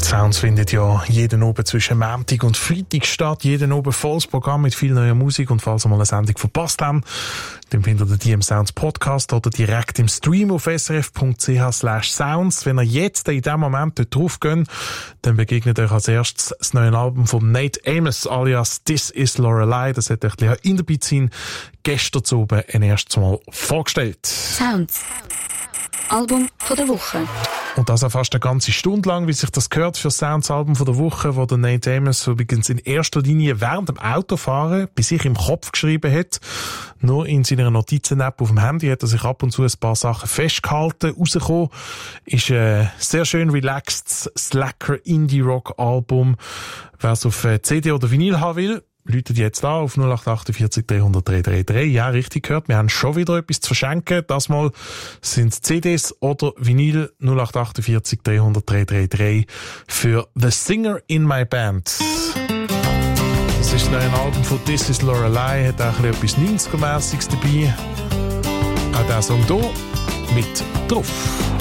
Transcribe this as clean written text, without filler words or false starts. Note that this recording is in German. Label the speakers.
Speaker 1: Sounds findet ja jeden Abend zwischen Montag und Freitag statt. Jeden Abend volles Programm mit viel neuer Musik. Und falls ihr mal eine Sendung verpasst habt, dann findet ihr die im Sounds Podcast oder direkt im Stream auf srf.ch/sounds. Wenn ihr jetzt in diesem Moment dort drauf geht, dann begegnet euch als erstes das neue Album von Nate Amos alias This is Lorelei. Das hat euch in der Beat-Scene gestern zu oben ein erstes Mal vorgestellt.
Speaker 2: Sounds. Album von der Woche.
Speaker 1: Und das auch fast eine ganze Stunde lang, wie sich das gehört für das Sounds-Album von der Woche, wo der Nate Amos übrigens in erster Linie während dem Autofahren bei sich im Kopf geschrieben hat. Nur in seiner Notizen-App auf dem Handy hat er sich ab und zu ein paar Sachen festgehalten. Rausgekommen ist ein sehr schön relaxed Slacker Indie-Rock-Album. Wer es auf CD oder Vinyl haben will, läutet jetzt an auf 0848 300 333. Ja, richtig gehört. Wir haben schon wieder etwas zu verschenken. Das Mal sind es CDs oder Vinyl 0848 300 333 für The Singer in My Band. Das ist ein Album von This is Lorelei. Hat auch etwas 90er-mässiges dabei. Auch der Song hier mit drauf.